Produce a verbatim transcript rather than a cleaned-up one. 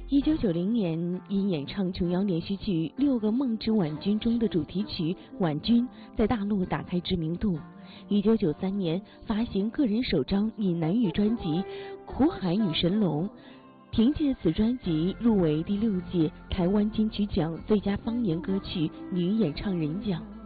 一九九零年，因演唱琼瑶连续剧《六个梦之婉君》中的主题曲《婉君》在大陆打开知名度。一九九三年，发行个人首张闽南语专辑《苦海女神龙》，凭借此专辑入围第六届台湾金曲奖最佳方言歌曲女演唱人奖。